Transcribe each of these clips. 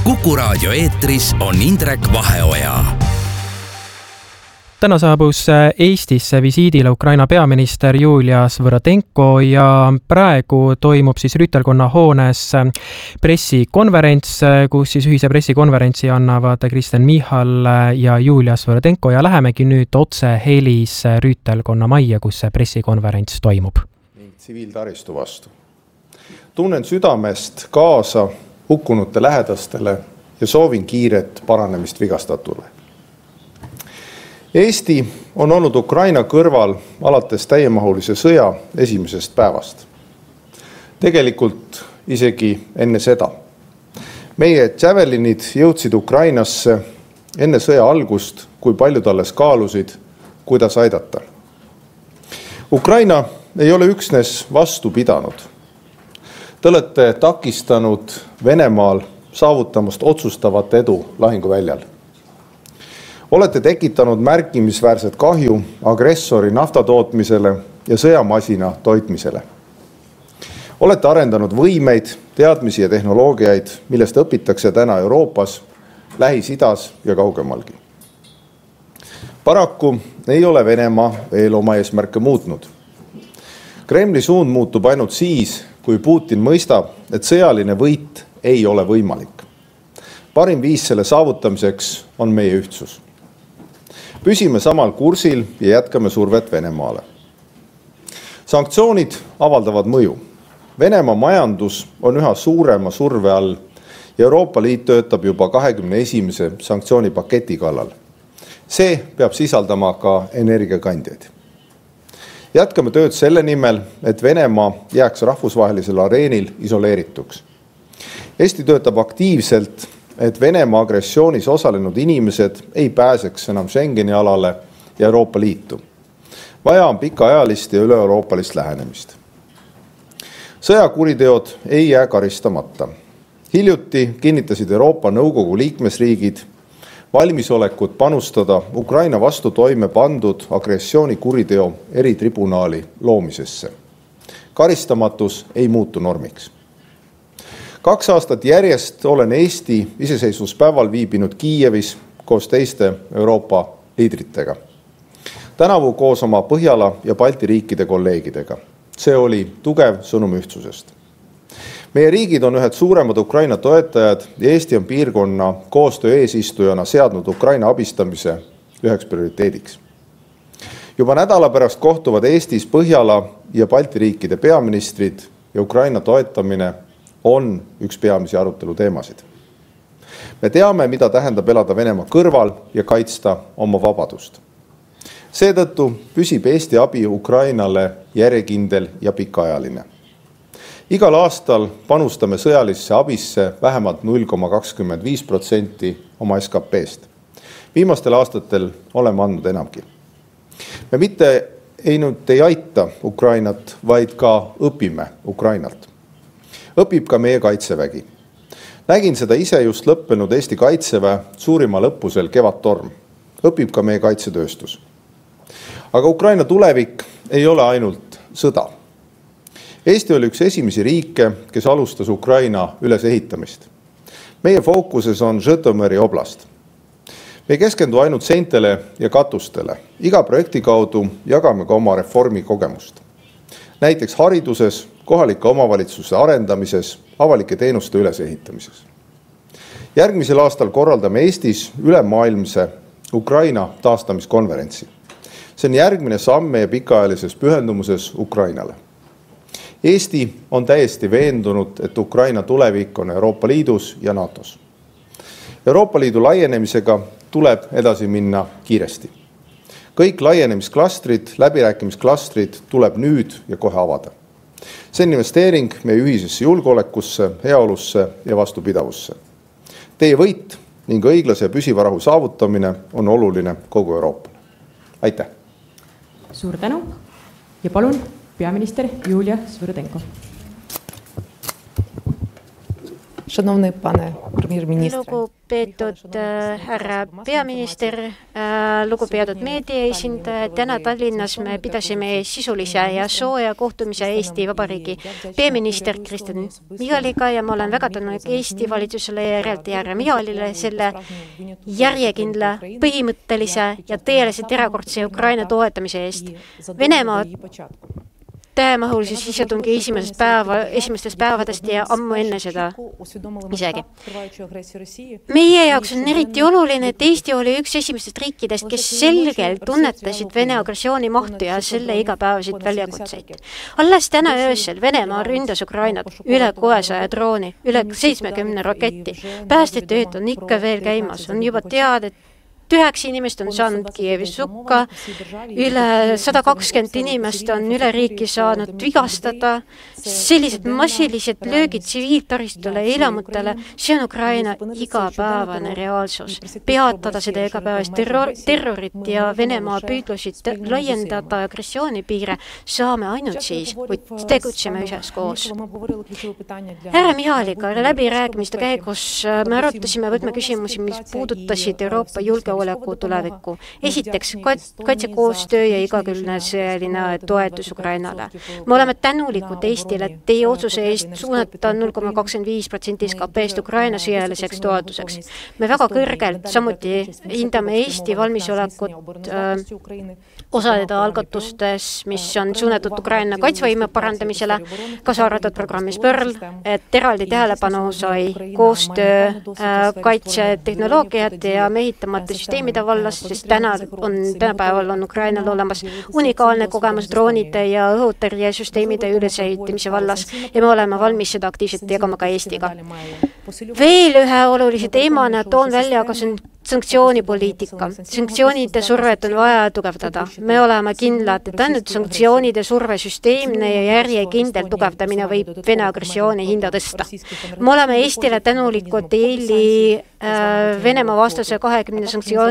Kuku raadio eetris on Indrek Vaheoja. Täna saabus Eestisse visiidile Ukraina peaminister Julia Svõrõdenko ja praegu toimub siis Rüütelkonna hoones pressikonverents, kus siis ühise pressikonverentsi annavad Kristen Michal ja Julia Svõrõdenko ja lähemegi nüüd otse helis Rüütelkonna majja, kus see pressikonverents toimub. Ning tsiviiltaristu vastu. Tunnen südamest kaasa hukkunute lähedastele ja soovin kiiret paranemist vigastatule. Eesti on olnud Ukraina kõrval alates täiemahulise sõja esimesest päevast. Tegelikult isegi enne seda. Meie Javelinid jõudsid Ukrainasse enne sõja algust, kui paljud alles kaalusid, kuidas aidata. Ukraina ei ole üksnes vastu pidanud. Te olete takistanud Venemaal saavutamast otsustavat edu lahinguväljal. Olete tekitanud märkimisväärset kahju agressori naftatootmisele ja sõjamasina toitmisele. Olete arendanud võimeid, teadmisi ja tehnoloogiaid, millest õpitakse täna Euroopas, Lähis-Idas ja kaugemalgi. Paraku ei ole Venemaa veel oma eesmärke muutnud. Kremli suund muutub ainult siis, kui Putin mõistab, et sõjaline võit ei ole võimalik. Parim viis selle saavutamiseks on meie ühtsus. Püsime samal kursil ja jätkame survet Venemaale. Sanktsioonid avaldavad mõju. Venemaa majandus on üha suurema surve all ja Euroopa Liit töötab juba 21. sanktsioonipaketi kallal. See peab sisaldama ka energiakandjaid. Jätkame tööd selle nimel, et Venemaa jääks rahvusvahelisel areenil isoleerituks. Eesti töötab aktiivselt, et Venemaa agressioonis osalenud inimesed ei pääseks enam Schengeni alale ja Euroopa Liitu. Vaja on pikaajalist ja üle-euroopalist lähenemist. Sõjakuriteod ei jää karistamata. Hiljuti kinnitasid Euroopa Nõukogu liikmesriigid valmisolekut panustada Ukraina vastu toime pandud agressioonikuriteo eritribunaali loomisesse. Karistamatus ei muutu normiks. 2 aastat järjest olen Eesti iseseisvuspäeval viibinud Kiievis koos teiste Euroopa liidritega. Tänavu koos oma Põhjala ja Balti riikide kolleegidega. See oli tugev sõnum ühtsusest. Meie riigid on ühed suuremad Ukraina toetajad ja Eesti on piirkonna koostöö eesistujana seadnud Ukraina abistamise üheks prioriteediks. Juba nädala pärast kohtuvad Eestis Põhjala ja Balti riikide peaministrid ja Ukraina toetamine on üks peamisi arutelu teemasid. Me teame, mida tähendab elada Venemaa kõrval ja kaitsta oma vabadust. Seetõttu püsib Eesti abi Ukrainale järjekindel ja pikaajaline. Igal aastal panustame sõjalisse abisse vähemalt 0,25% oma SKP-st. Viimastel aastatel oleme andnud enamgi. Me mitte ei aita Ukrainat, vaid ka õpime Ukrainalt. Õpib ka meie kaitsevägi. Nägin seda ise just lõppenud Eesti kaitseväe suurimal õppusel Kevadtorm. Õpib ka meie kaitsetööstus. Aga Ukraina tulevik ei ole ainult sõda. Eesti oli üks esimesi riike, kes alustas Ukraina ülesehitamist. Meie fookuses on Žõtomõri oblast. Me ei keskendu ainult seintele ja katustele. Iga projekti kaudu jagame ka oma reformi kogemust. Näiteks hariduses, kohalike omavalitsuse arendamises, avalike teenuste ülesehitamises. Järgmisel aastal korraldame Eestis ülemaailmse Ukraina taastamiskonverentsi. See on järgmine samm meie pikaajalises pühendumuses Ukrainale. Eesti on täiesti veendunud, et Ukraina tulevik on Euroopa Liidus ja NATOs. Euroopa Liidu laienemisega tuleb edasi minna kiiresti. Kõik laienemisklastrid, läbirääkimisklastrid tuleb nüüd ja kohe avada. See on investeering meie ühisesse julgeolekusse, heaolusse ja vastupidavusse. Teie võit ning õiglase ja püsiva rahu saavutamine on oluline kogu Euroopale. Aitäh! Suur tänu ja palun peaminister Julia Svõrõdenko. Шановний пане прем'єр-міністр. Lugupeetud härra peaminister, lugupeetud meediaesindaja, täna Tallinnas me pidasime sisulise ja sooja kohtumise Eesti Vabariigi peaminister Kristen Michaliga ja ma olen väga tänulik Eesti valitsusele ja eraldi härra Michalile selle järjekindla, põhimõttelise ja tõeliselt erakordse Ukraina toetamise eest. Venemaa täiemahulise sissetungi esimestest päevadest ja ammu enne seda isegi. Meie jaoks on eriti oluline, et Eesti oli üks esimestest riikidest, kes selgelt tunnetasid Vene agressiooni mahtu ja selle igapäevasid väljakutseid. Alles täna öösel Venemaa ründas Ukrainat üle 600 drooni, üle 70 raketti. Päästetööd on ikka veel käimas. On juba teada, et 9 inimest on saanud Kiievis sukka, üle 120 inimest on üle riiki saanud vigastada. Sellised massilised löögid tsiviiltaristule ja elamutele, see on Ukraina igapäevane reaalsus. Peatada seda igapäevast terrorit ja Venemaa püüdlusid laiendada agressioonipiire saame ainult siis, kui tegutseme üheskoos. Härra Michaliga läbirääkimiste käigus me arutasime võtmeküsimusi, mis puudutasid Euroopa julgeoleku tulevikku. Esiteks, kaitsekoostöö ja igakülgne sõjaline toetus Ukrainale. Me oleme tänulikud Eestile teie otsuse eest suunata 0,25% SKP-st Ukraina sõjaliseks toetuseks. Me väga kõrgelt samuti hindame Eesti valmisolekut osaleda algatustes, mis on suunatud Ukraina kaitsevõime parandamisele, kaasa arvatud programmis Pearl, et eraldi tähelepanu sai koostöö kaitsetehnoloogiate ja mehitamata süsteemide vallas, sest tänapäeval on Ukrainal olemas unikaalne kogemus droonide ja õhutõrjesüsteemide ülesehitamise vallas ja me oleme valmis seda aktiivselt tegema ka Eestiga. Veel ühe olulise teemana toon välja aga sanktsioonipoliitika. Sanktsioonide survet on vaja tugevdada. Me oleme kindlad, et ainult sanktsioonide survesüsteemne ja järjekindel tugevdamine võib Vene agressiooni hinda tõsta. Me oleme Eestile tänulikud EL-i Venemaa vastase 20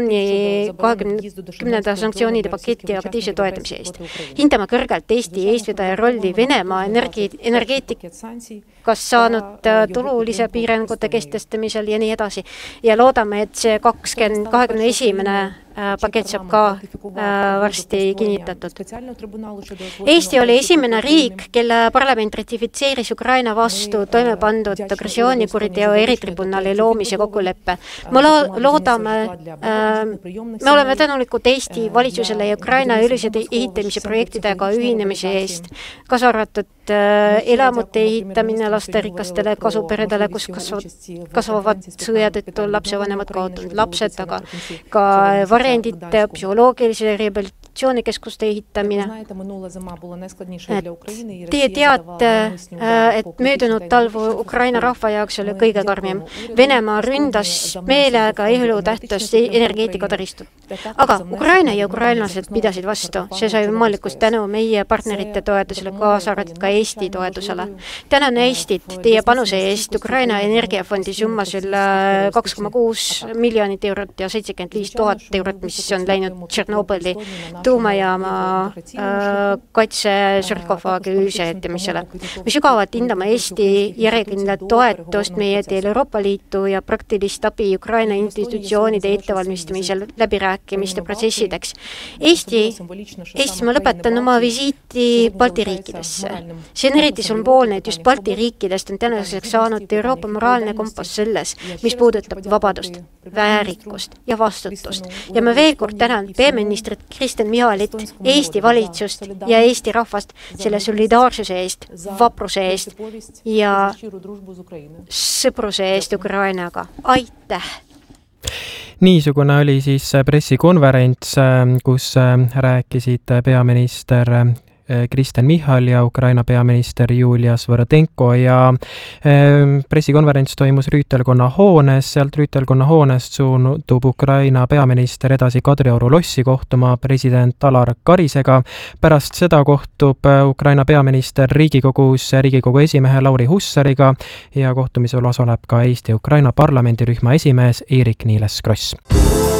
sanktsioonide paketi aktiivse toetamise eest. Hindame kõrgelt Eesti eestvedaja rolli Venemaa energeetikas saanud tululise piirangute kestestamisel ja nii edasi. Ja loodame, et see 21. pakett saab ka varsti kinnitatud. Eesti oli esimene riik, kelle parlament ratifitseeris Ukraina vastu toime pandud agressioonikuriteo eritribunali loomise kokkuleppe. Me oleme tänulikud Eesti valitsusele ja Ukraina ülised ehitamise projektidega ühinemise eest, kaasa arvatud elamute ehitamine lasterikastele kasuperedele, kus kasvavad sõja tõttu lapsevanemad kaotanud lapsed, aga ka variandite psühholoogilise rehabilitatsioonikeskuste ehitamine. Teie teate, et möödunud talv Ukraina rahva jaoks oli kõige karmim. Venemaa ründas meelega elutähtis energeetikataristut. Aga Ukraina ja ukrainlased pidasid vastu. See sai võimalikust tänu meie partnerite toetusele, kaasa arvatud ka Eesti toetusele. Tänan Eestit teie panuse eest Ukraina energiafondi summas üle 2,6 miljonit eurot ja 75 000 eurot, mis on läinud Tšernobõli tuumajaama kaitsesarkofaagi ülesehitamisele. Me sügavalt hindame Eesti järjekindlat toetust meie teel Euroopa Liitu ja praktilist abi Ukraina institutsioonide ettevalmistamisel läbirääkimiste protsessideks. Eestis ma lõpetan oma visiiti Balti riikidesse. See on eriti sümboolne, et just Balti riikidest on tänaseks saanud Euroopa moraalne kompass selles, mis puudutab vabadust, väärikust ja vastutust. Ja ma veel kord tänan peaministrit Kristen Michalit, Eesti valitsust ja Eesti rahvast selle solidaarsuse eest, vapruse eest ja sõpruse eest Ukrainaga. Aitäh! Niisugune oli siis pressikonverents, kus rääkisid peaminister Kristen Michal ja Ukraina peaminister Julia Svõrõdenko ja pressikonverents toimus Rüütelkonna hoones. Sealt Rüütelkonna hoonest suundub Ukraina peaminister edasi Kadrioru lossi kohtuma president Alar Karisega. Pärast seda kohtub Ukraina peaminister Riigikogu esimehe Lauri Hussariga ja kohtumisel osaleb ka Eesti-Ukraina parlamendirühma esimees Eerik-Niiles Kross.